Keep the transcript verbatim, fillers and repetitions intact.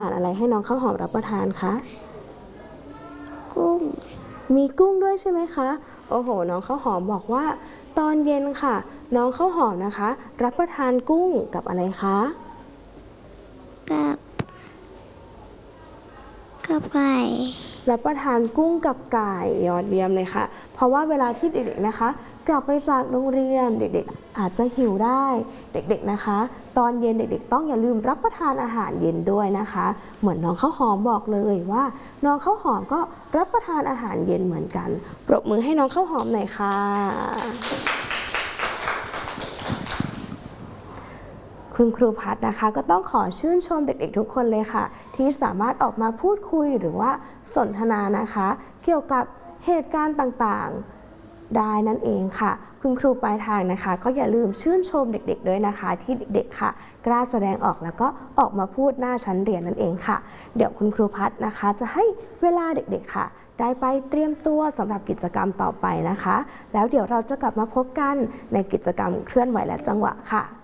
อาหารอะไรให้น้องข้าวหอมรับประทานคะกุ้งมีกุ้งด้วยใช่ไหมคะโอ้โหน้องข้าวหอมบอกว่าตอนเย็นค่ะน้องข้าวหอมนะคะรับประทานกุ้งกับอะไรคะกับกับไก่รับประทานกุ้งกับไก่ยอดเยี่ยมเลยค่ะเพราะว่าเวลาที่เด็กๆนะคะกลับไปจากโรงเรียนเด็กๆอาจจะหิวได้เด็กๆนะคะตอนเย็นเด็กๆต้องอย่าลืมรับประทานอาหารเย็นด้วยนะคะเหมือนน้องข้าวหอมบอกเลยว่าน้องข้าวหอมก็รับประทานอาหารเย็นเหมือนกันปรบมือให้น้องข้าวหอมหน่อยค่ะคุณครูพัฒนะคะก็ต้องขอชื่นชมเด็กๆทุกคนเลยค่ะที่สามารถออกมาพูดคุยหรือว่าสนทนานะคะเกี่ยวกับเหตุการณ์ต่างๆได้นั่นเองค่ะคุณครูปลายทางนะคะก็อย่าลืมชื่นชมเด็กๆด้วยนะคะที่เด็กๆค่ะกล้าแสดงออกแล้วก็ออกมาพูดหน้าชั้นเรียนนั่นเองค่ะเดี๋ยวคุณครูพัฒนะคะจะให้เวลาเด็กๆค่ะได้ไปเตรียมตัวสำหรับกิจกรรมต่อไปนะคะแล้วเดี๋ยวเราจะกลับมาพบกันในกิจกรรมเคลื่อนไหวและจังหวะค่ะ